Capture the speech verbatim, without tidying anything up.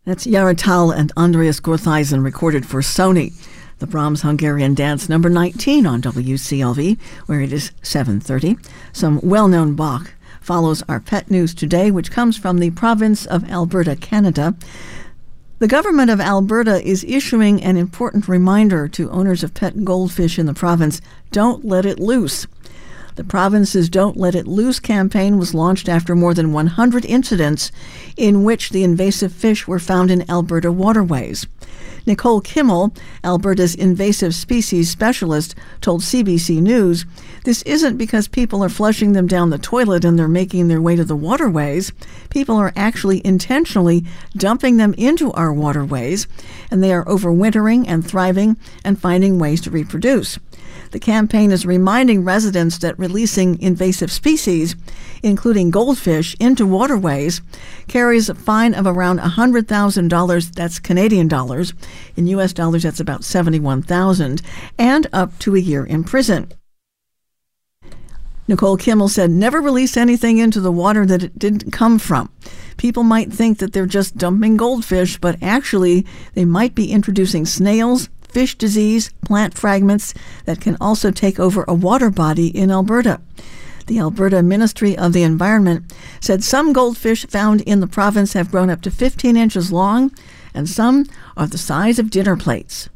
That's Yaratal and Andreas Gortheisen recorded for Sony. The Brahms Hungarian Dance, number nineteen on W C L V, where it is seven thirty. Some well-known Bach follows our pet news today, which comes from the province of Alberta, Canada. The government of Alberta is issuing an important reminder to owners of pet goldfish in the province: don't let it loose. The province's Don't Let It Loose campaign was launched after more than one hundred incidents in which the invasive fish were found in Alberta waterways. Nicole Kimmel, Alberta's invasive species specialist, told C B C News, "This isn't because people are flushing them down the toilet and they're making their way to the waterways. People are actually intentionally dumping them into our waterways, and they are overwintering and thriving and finding ways to reproduce." The campaign is reminding residents that releasing invasive species, including goldfish, into waterways carries a fine of around one hundred thousand dollars, that's Canadian dollars. In U S dollars, that's about seventy-one thousand dollars, and up to a year in prison. Nicole Kimmel said, "Never release anything into the water that it didn't come from. People might think that they're just dumping goldfish, but actually they might be introducing snails, fish disease, plant fragments that can also take over a water body in Alberta." The Alberta Ministry of the Environment said some goldfish found in the province have grown up to fifteen inches long, and some are the size of dinner plates.